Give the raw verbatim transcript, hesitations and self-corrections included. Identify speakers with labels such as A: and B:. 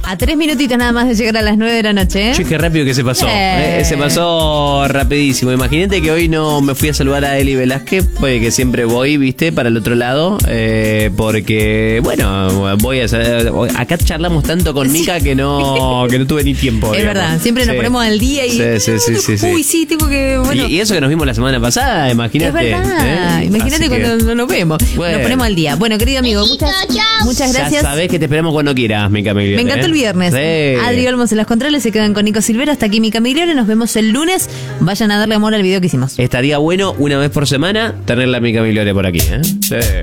A: A tres minutitos nada más de llegar a las nueve de la noche, ¿eh?
B: Che, qué rápido que se pasó.
A: Eh.
B: Eh, se pasó rapidísimo. Imagínate que hoy no me fui a saludar a Eli Velázquez, pues que siempre voy, viste, para el otro lado, eh, porque, bueno, voy a... Acá charlamos tanto con Mica que no, que no tuve ni tiempo.
A: Es
B: digamos.
A: verdad, siempre nos
B: Sí.
A: ponemos al día y...
B: Sí, sí, sí, sí, sí.
A: Uy, sí, tengo que... Bueno,
B: Y, y eso que nos vimos la semana pasada, imagínate.
A: es verdad.
B: ¿eh?
A: Imagínate
B: Así
A: cuando
B: que,
A: no nos vemos.
B: Bueno.
A: Nos ponemos al día. Bueno, querido amigo, muchas, muchas gracias.
B: Ya sabés que te esperamos cuando quieras, Mica Migliore.
A: Me encantó el viernes.
B: Sí.
A: Adri Olmos en las controles, se quedan con Nico Silvera. Hasta aquí Mica Migliore. Nos vemos el lunes. Vayan a darle amor al video que hicimos.
B: Estaría bueno una vez por semana tener la Mica Migliore por aquí, ¿eh? Sí.